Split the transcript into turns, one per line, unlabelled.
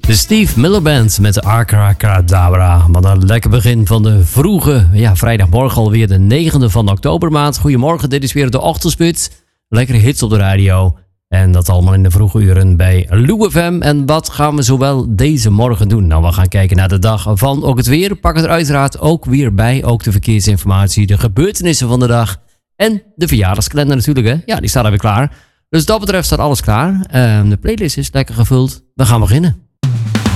De Steve Miller Band met de Abracadabra. Wat een lekker begin van de vroege, vrijdagmorgen alweer de 9e van de oktobermaand. Goedemorgen, dit is weer de Ochtendspit. Lekkere hits op de radio. En dat allemaal in de vroege uren bij Lou FM. En wat gaan we zowel deze morgen doen? Nou, we gaan kijken naar de dag van ook het weer. Pak het er uiteraard ook weer bij. Ook de verkeersinformatie, de gebeurtenissen van de dag. En de verjaardagskalender natuurlijk, hè. Ja, die staat er weer klaar. Dus dat betreft staat alles klaar. De playlist is lekker gevuld. We gaan beginnen.